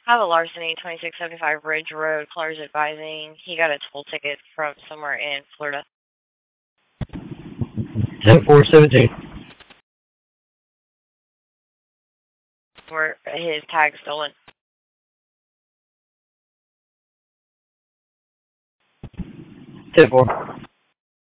Have a larceny, 2675 Ridge Road. Caller's advising he got a toll ticket from somewhere in Florida. 10-4-17. Where his tag stolen. 10-4.